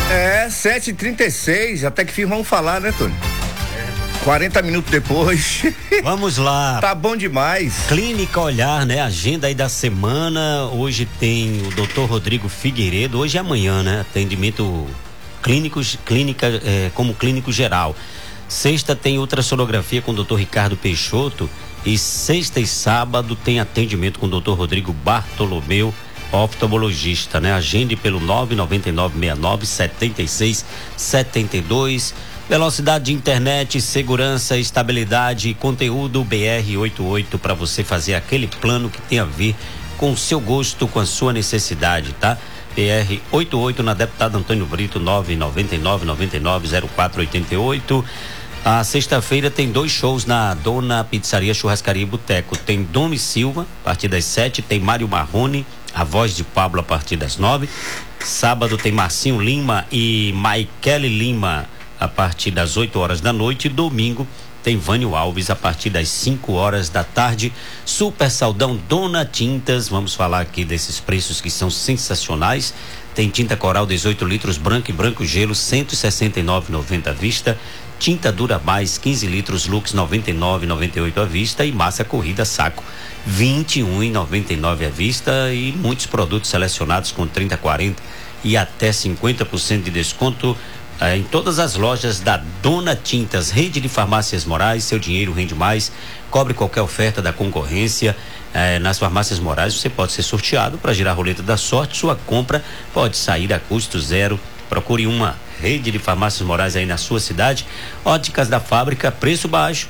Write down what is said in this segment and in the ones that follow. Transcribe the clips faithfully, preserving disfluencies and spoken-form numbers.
É, sete e trinta e seis, até que fim vamos falar, né, Tony? quarenta minutos depois. Vamos lá. Tá bom demais. Clínica Olhar, né? Agenda aí da semana. Hoje tem o doutor Rodrigo Figueiredo, hoje e amanhã, né? Atendimento clínico, clínica, é, como clínico geral. Sexta tem ultrassonografia com o doutor Ricardo Peixoto e sexta e sábado tem atendimento com o doutor Rodrigo Bartolomeu, oftalmologista, né? Agende pelo nove nove nove seis nove sete seis sete dois. Velocidade de internet, segurança, estabilidade e conteúdo B R oitenta e oito para você fazer aquele plano que tem a ver com o seu gosto, com a sua necessidade, tá? B R oitenta e oito na Deputado Antônio Brito, nove nove nove nove nove zero quatro oito oito. A sexta-feira tem dois shows na Dona Pizzaria Churrascaria e Boteco. Tem Domi Silva, a partir das sete, tem Mário Marrone, a voz de Pablo, a partir das nove. Sábado tem Marcinho Lima e Maikele Lima, a partir das oito horas da noite. E domingo tem Vânio Alves, a partir das cinco horas da tarde. Super Saldão Dona Tintas, vamos falar aqui desses preços que são sensacionais. Tem tinta Coral dezoito litros, branco e branco gelo, cento e sessenta e nove reais e noventa centavos à vista. Tinta Dura Mais, quinze litros, Lux, noventa e nove reais e noventa e oito centavos à vista. E massa corrida saco, vinte e um reais e noventa e nove centavos à vista. E muitos produtos selecionados com trinta, quarenta e até cinquenta por cento de desconto em todas as lojas da Dona Tintas. Rede de farmácias Moraes, seu dinheiro rende mais. Cobre qualquer oferta da concorrência. Eh, nas farmácias Moraes você pode ser sorteado para girar a roleta da sorte. Sua compra pode sair a custo zero. Procure uma rede de farmácias Moraes aí na sua cidade. Óticas da Fábrica, preço baixo.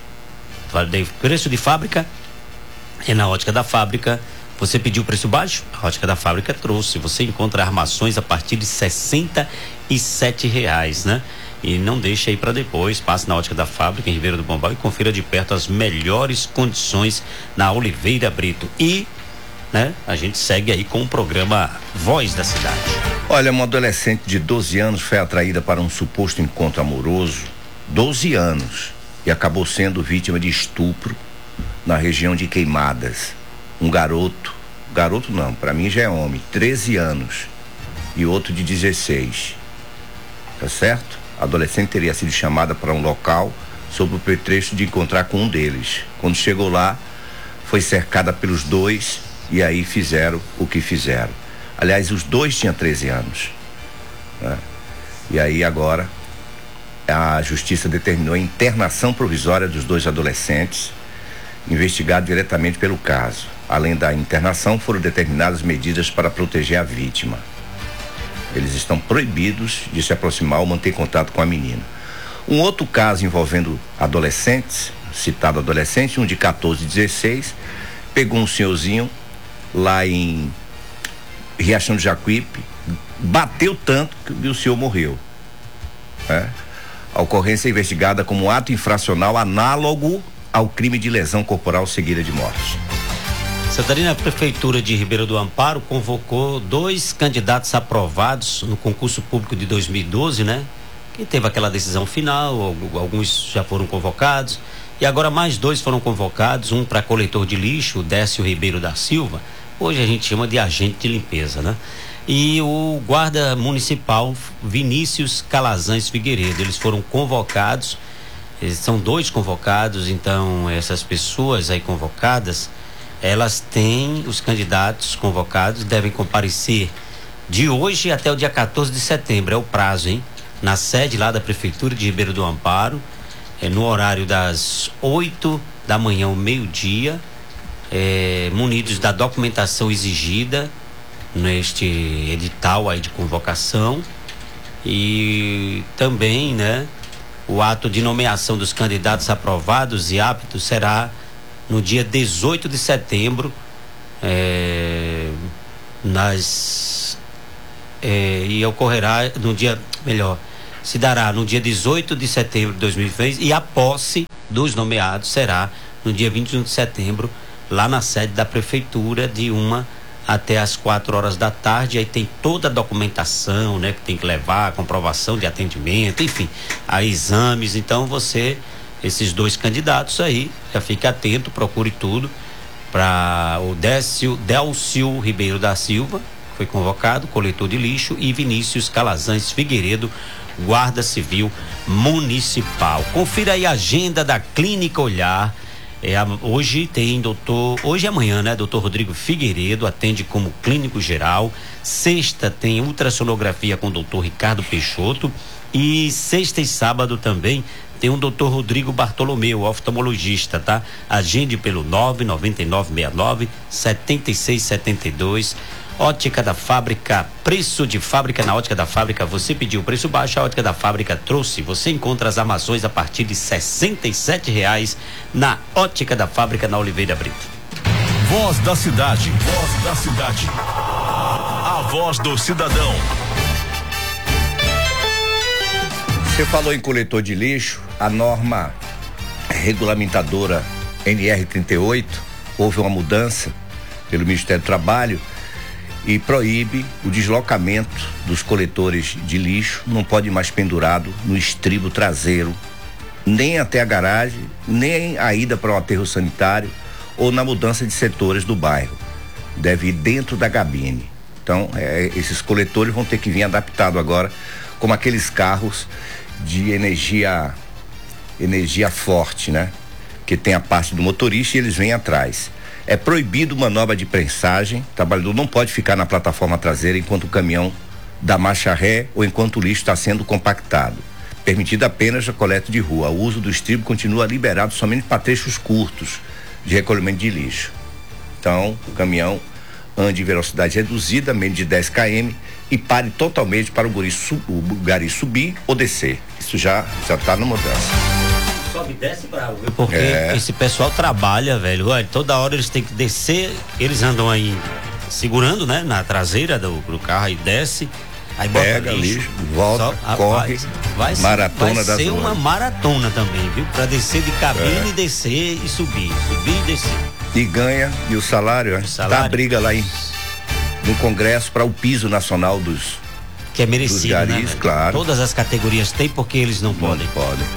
Preço de fábrica é na Ótica da Fábrica. Você pediu preço baixo? A Ótica da Fábrica trouxe. Você encontra armações a partir de sessenta e sete reais, né? E não deixe aí para depois. Passe na Ótica da Fábrica em Ribeira do Pombal e confira de perto as melhores condições na Oliveira Brito. E, né, a gente segue aí com o programa Voz da Cidade. Olha, uma adolescente de doze anos foi atraída para um suposto encontro amoroso, doze anos, e acabou sendo vítima de estupro na região de Queimadas. Um garoto, garoto não, para mim já é homem, treze anos, e outro de dezesseis, tá certo? A adolescente teria sido chamada para um local sob o pretexto de encontrar com um deles. Quando chegou lá, foi cercada pelos dois e aí fizeram o que fizeram. Aliás, os dois tinham treze anos, né? E aí agora a justiça determinou a internação provisória dos dois adolescentes, investigados diretamente pelo caso. Além da internação, foram determinadas medidas para proteger a vítima. Eles estão proibidos de se aproximar ou manter contato com a menina. Um outro caso envolvendo adolescentes, citado adolescente, um de quatorze e dezesseis, pegou um senhorzinho lá em Riachão do Jacuípe, bateu tanto que o senhor morreu, né? A ocorrência é investigada como ato infracional análogo ao crime de lesão corporal seguida de morte. Santarina, a Prefeitura de Ribeira do Amparo convocou dois candidatos aprovados no concurso público de dois mil e doze, né? Que teve aquela decisão final, alguns já foram convocados, e agora mais dois foram convocados, um para coletor de lixo, Décio Ribeiro da Silva, hoje a gente chama de agente de limpeza, né? E o guarda municipal Vinícius Calazans Figueiredo. Eles foram convocados, eles são dois convocados, então essas pessoas aí convocadas, elas têm, os candidatos convocados devem comparecer de hoje até o dia quatorze de setembro, é o prazo, hein? Na sede lá da Prefeitura de Ribeira do Amparo, é no horário das oito da manhã ao meio-dia, é, munidos da documentação exigida neste edital aí de convocação, e também, né, o ato de nomeação dos candidatos aprovados e aptos será no dia dezoito de setembro, é, nas é, e ocorrerá no dia, melhor, se dará no dia dezoito de setembro de dois mil e vinte, e a posse dos nomeados será no dia vinte e um de setembro, lá na sede da Prefeitura, de uma até as quatro horas da tarde. Aí tem toda a documentação, né, que tem que levar, comprovação de atendimento, enfim, a exames. Então você, esses dois candidatos aí, já fique atento, procure tudo para o Décio, Delcio Ribeiro da Silva, foi convocado, coletor de lixo, e Vinícius Calazans Figueiredo, Guarda Civil Municipal. Confira aí a agenda da Clínica Olhar. É, hoje tem doutor, hoje e amanhã, né? doutor Rodrigo Figueiredo atende como clínico geral. Sexta tem ultrassonografia com o doutor Ricardo Peixoto. E sexta e sábado também tem o doutor Rodrigo Bartolomeu, oftalmologista, tá? Agende pelo nove nove nove seis nove sete seis sete dois. Ótica da Fábrica, preço de fábrica. Na Ótica da Fábrica você pediu preço baixo, a Ótica da Fábrica trouxe. Você encontra as armações a partir de sessenta e sete reais na Ótica da Fábrica, na Oliveira Brito. Voz da cidade, voz da cidade, a voz do cidadão. Você falou em coletor de lixo, a norma regulamentadora N R trinta e oito, houve uma mudança pelo Ministério do Trabalho e proíbe o deslocamento dos coletores de lixo, não pode ir mais pendurado no estribo traseiro, nem até a garagem, nem a ida para um aterro sanitário ou na mudança de setores do bairro. Deve ir dentro da cabine. Então, é, esses coletores vão ter que vir adaptados agora, como aqueles carros de energia, energia forte, né? Que tem a parte do motorista e eles vêm atrás. É proibido manobra de prensagem, o trabalhador não pode ficar na plataforma traseira enquanto o caminhão dá marcha ré ou enquanto o lixo está sendo compactado. Permitido apenas a coleta de rua. O uso do estribo continua liberado somente para trechos curtos de recolhimento de lixo. Então, o caminhão ande em velocidade reduzida, menos de dez quilômetros, e pare totalmente para o gari, sub, o gari subir ou descer. Isso já já está na mudança. Sobe e desce pra ver, porque é. esse pessoal trabalha, velho. Olha, toda hora eles têm que descer, eles andam aí segurando, né, na traseira do, do carro, e desce, aí bota pega lixo, lixo, volta, só, corre, vai, vai maratona vai das ser ruas. Uma maratona também, viu? Pra descer de cabine, é. descer e subir, subir e descer. E ganha, e o salário, o salário tá a briga lá em, no Congresso para o piso nacional dos que é merecido, garis, né? Claro. Todas as categorias têm, porque eles não, não podem. podem.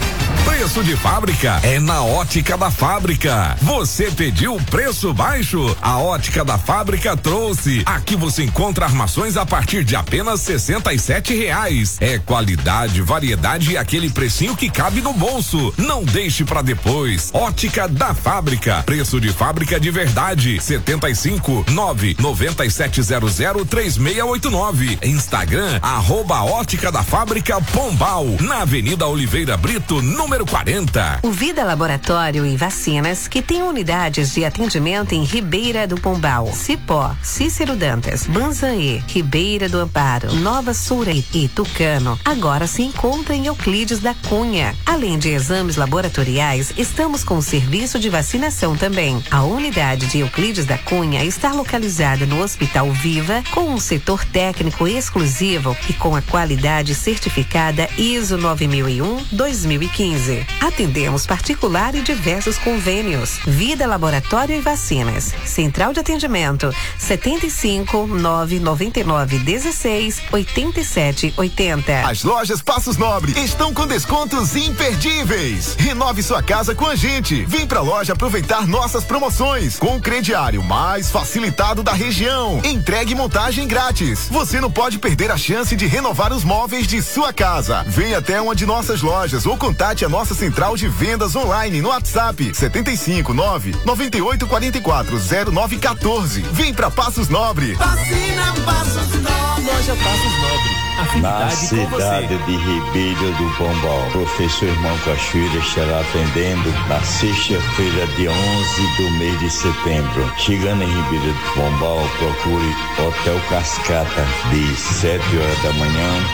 Preço de fábrica é na Ótica da Fábrica. Você pediu preço baixo? A Ótica da Fábrica trouxe. Aqui você encontra armações a partir de apenas sessenta e sete reais. É qualidade, variedade e aquele precinho que cabe no bolso. Não deixe pra depois. Ótica da Fábrica. Preço de fábrica de verdade. setenta e cinco, nove nove sete zero zero três seis oito nove. Instagram, arroba Ótica da Fábrica Pombal. Na Avenida Oliveira Brito, número quarenta. O Vida Laboratório e Vacinas, que tem unidades de atendimento em Ribeira do Pombal, Cipó, Cícero Dantas, Banzaê, Ribeira do Amparo, Nova Sourei e Tucano, agora se encontra em Euclides da Cunha. Além de exames laboratoriais, estamos com o serviço de vacinação também. A unidade de Euclides da Cunha está localizada no Hospital Viva, com um setor técnico exclusivo e com a qualidade certificada I S O nove mil e um dois mil e quinze. Atendemos particular e diversos convênios. Vida Laboratório e Vacinas. Central de atendimento setenta e cinco, nove nove nove, dezesseis, oitenta e sete, oitenta. As lojas Passos Nobre estão com descontos imperdíveis. Renove sua casa com a gente. Vem pra loja aproveitar nossas promoções com o crediário mais facilitado da região. Entregue e montagem grátis. Você não pode perder a chance de renovar os móveis de sua casa. Venha até uma de nossas lojas ou contate a nossa central de vendas online no WhatsApp setenta e cinco, nove nove oito quatro quatro zero nove um quatro. Vem pra Passos Nobre. Vacina Passos Nobre. Loja Passos Nobre. Na cidade de Ribeira do Pombal, professor Irmão Cachoeira estará atendendo na sexta-feira, dia onze do mês de setembro. Chegando em Ribeira do Pombal, procure Hotel Cascata de sete horas da manhã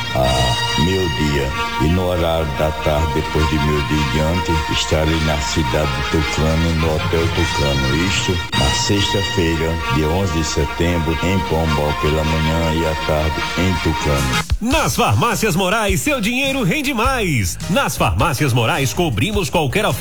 a meio-dia, e no horário da tarde, depois de meio-dia em diante, estarei na cidade de Tucano, no Hotel Tucano. Isto na sexta-feira, dia onze de setembro, em Pombal pela manhã e à tarde em Tucano. Nas Farmácias Morais, seu dinheiro rende mais. Nas Farmácias Morais, cobrimos qualquer oferta